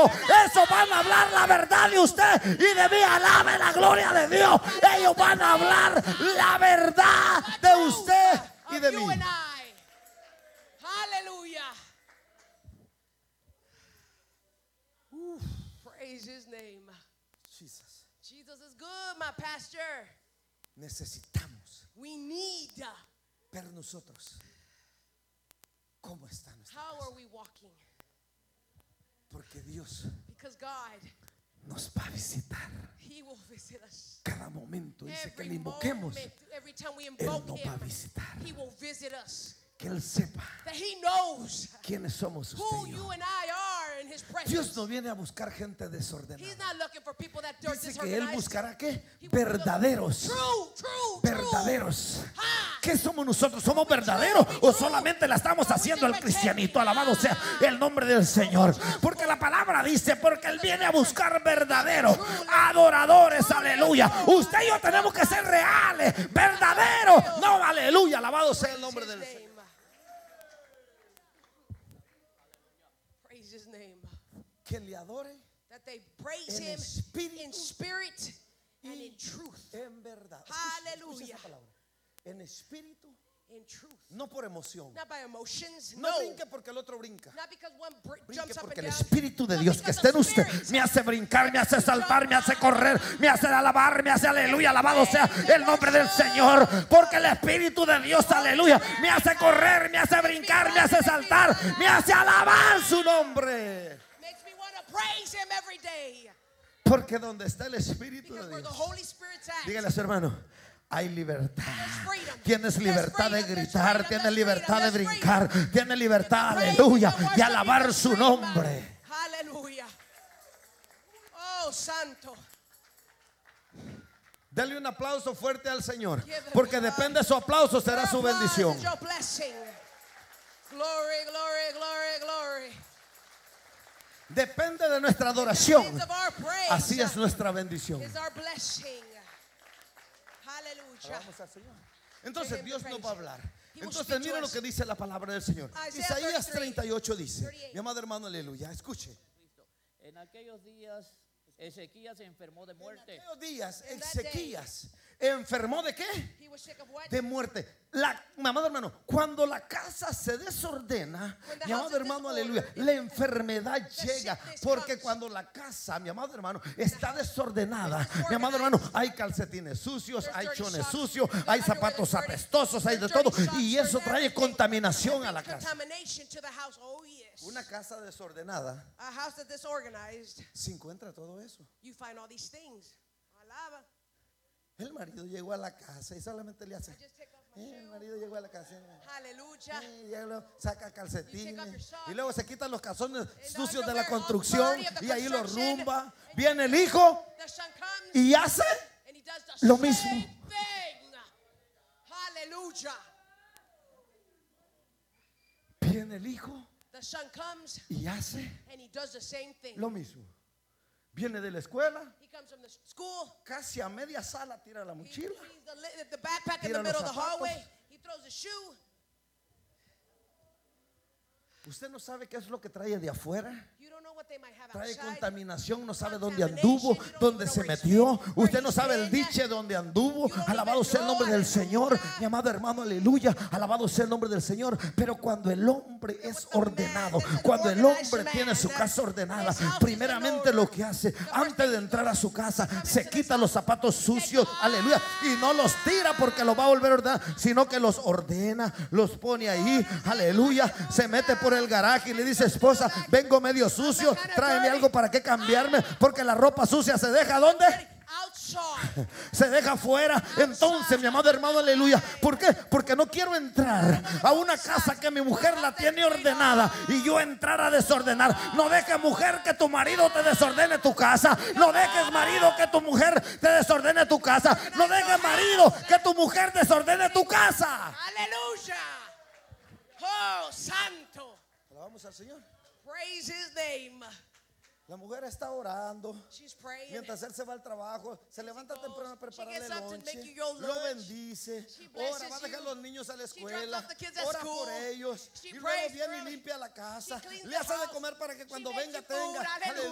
Dios. Esos van a hablar la verdad de usted y de mí. Alabe la gloria de Dios. Ellos van a hablar la verdad de usted y de mí. Hallelujah. Praise his name. Jesus. Jesus is good, my pastor. Necesitamos We need. ver nosotros cómo está nuestra How casa. are we walking? Porque Dios Because God, nos va a visitar he will visit us. cada momento. Dice que Every le invoquemos. moment, every time we Él invoke nos va a him, visitar. he will visit us. Que Él sepa That he knows quiénes somos who usted y you yo. and I are in his presence. Dios no viene a buscar gente He's desordenada. not looking for people that are Dice que Él disorganized. buscará ¿qué? He will look Verdaderos. True. Verdaderos. Ah. ¿Qué somos nosotros? ¿Somos verdaderos o solamente la estamos haciendo el cristianito? Alabado sea el nombre del Señor. Porque la palabra dice, porque Él viene a buscar verdaderos, adoradores, aleluya. Usted y yo tenemos que ser reales, verdaderos. No, aleluya, alabado sea el nombre del Señor. Praise his name. Que le adore That they praise en him espíritu in spirit and in truth. en verdad. Hallelujah. Escucha esa palabra. En espíritu, In truth. no por emoción. Not by emotions. No No. brinque porque el otro brinca. Not because one Brinque jumps up porque and el down. Espíritu de Not Dios que because está en the usted Spirit me hace brincar, me hace saltar, me hace correr, me hace alabar, me hace aleluya, alabado sea el nombre del Señor. Porque el Espíritu de Dios, aleluya, me hace correr, me hace brincar, me hace saltar, me hace alabar su nombre. makes me want to praise him every day. Porque donde está el Espíritu Because de where the Dios, Holy Spirit's at. dígale a su hermano, hay libertad. freedom. Tienes There's libertad de freedom, there's gritar, freedom, tienes there's libertad de freedom, brincar, there's tienes libertad, Praise aleluya, and worship de alabar is su freedom. nombre. Hallelujah. Oh, santo. Dale un aplauso fuerte al Señor, Give him porque a- depende de su aplauso será su Your applause bendición. is your blessing. Glory, glory, glory, glory. Depende de nuestra adoración. Depends of our praise. Así es nuestra bendición. Is our blessing. Hallelujah. Alabamos al Señor. Entonces Dios nos va a hablar. He will Entonces speak to mira lo us. que dice la palabra del Señor. Isaiah Isaías 33, 38 dice, 38. mi amado hermano, aleluya, escuche. En aquellos días Ezequías se enfermó de En muerte. aquellos días In that Ezequías enfermó de qué? He was sick of what? De muerte. Mi amado hermano, cuando la casa se desordena, When the mi amado house is hermano, disordered, aleluya, la enfermedad llega. sickness Porque comes. cuando la casa, mi amado hermano, está desordenada, is mi amado hermano, hay calcetines sucios, There's hay dirty chones socks, sucios, there's hay underwear zapatos that's dirty, apestosos, hay de there's todo. dirty socks, Y there's eso trae everything. contaminación a la Brings casa. contamination to the house. Oh, yes. Una casa desordenada A house that's disorganized, se encuentra todo eso. you find all these things. Alaba. El marido llegó a la casa y solamente le hace. I just take off my El shoe. marido llegó a la casa. Hallelujah. Y luego saca You take off calcetines your socks. y luego se quitan los calzones And sucios de underwear la all construcción dirty of the y ahí lo construction. rumba. Viene el hijo The son comes y hace and he does the lo same mismo. thing. Hallelujah. viene el hijo The son comes y hace and he does the same thing. lo mismo. Viene de la escuela, He comes from the school. casi a media sala tira la He mochila. sees the backpack in Tira the middle los of the zapatos. hallway. He throws a shoe. Usted no sabe qué es lo que trae de afuera. You don't know what they might have Trae outside. contaminación, no sabe dónde Contamination, anduvo, you don't dónde know se where he's metió. been, where Usted no he's sabe el been. diche dónde anduvo. You don't Alabado even sea el nombre know, del Señor. aleluya. Mi amado hermano, aleluya. Alabado sea el nombre del Señor. Pero cuando el hombre es ordenado, cuando el hombre tiene su casa ordenada, primeramente lo que hace, antes de entrar a su casa, se quita los zapatos sucios, aleluya, y no los tira porque los va a volver a ordenar, sino que los ordena, los pone ahí, aleluya. Se mete por el garaje y le dice, esposa, vengo medio sucio, tráeme algo para que cambiarme, porque la ropa sucia se deja ¿dónde? Outside. Se deja afuera. Entonces, mi amado hermano, aleluya, ¿por qué? Porque no quiero entrar a una casa que mi mujer la tiene ordenada y yo entrar a desordenar. No dejes, mujer, que tu marido te desordene tu casa. No dejes, marido, que tu mujer te desordene tu casa. No dejes, marido, que tu mujer desordene tu casa. Hallelujah. Oh, santo. Alabamos al Señor. Praise his name. La mujer está orando. She's praying. Mientras él se va al trabajo, se levanta temprano a prepararle gets up to lonche, make you your lo lunch. bendice, She blesses ora, va a dejar you. los niños a la She drops escuela, off the kids at ora school. por ellos She y luego prays viene y for them. limpia la casa, She cleans le the hace de house. comer para que She cuando makes venga you food. tenga. Hallelujah.